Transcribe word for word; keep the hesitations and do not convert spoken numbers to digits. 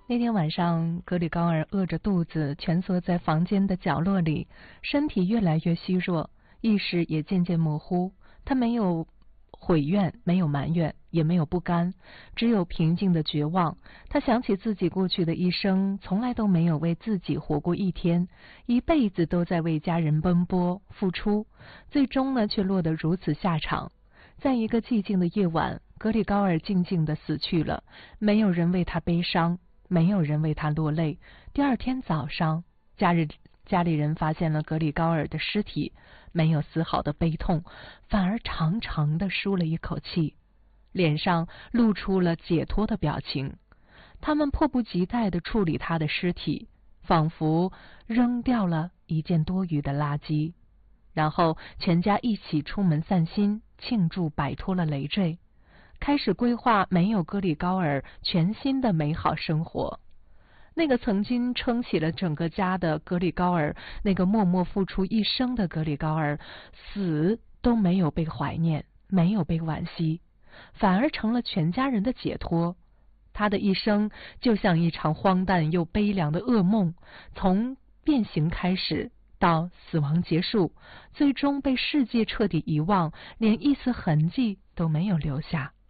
那天晚上，格里高尔饿着肚子蜷缩在房间的角落里，身体越来越虚弱，意识也渐渐模糊。他没有悔怨，没有埋怨，也没有不甘，只有平静的绝望。他想起自己过去的一生，从来都没有为自己活过一天，一辈子都在为家人奔波付出，最终呢，却落得如此下场。在一个寂静的夜晚，格里高尔静静地死去了，没有人为他悲伤，没有人为他落泪。第二天早上，家人家里人发现了格里高尔的尸体，没有丝毫的悲痛，反而长长的舒了一口气，脸上露出了解脱的表情。他们迫不及待地处理他的尸体，仿佛扔掉了一件多余的垃圾。然后全家一起出门散心，庆祝摆脱了累赘，开始规划没有格里高尔全新的美好生活。那个曾经撑起了整个家的格里高尔，那个默默付出一生的格里高尔，死都没有被怀念，没有被惋惜，反而成了全家人的解脱。他的一生就像一场荒诞又悲凉的噩梦，从变形开始到死亡结束，最终被世界彻底遗忘，连一丝痕迹都没有留下。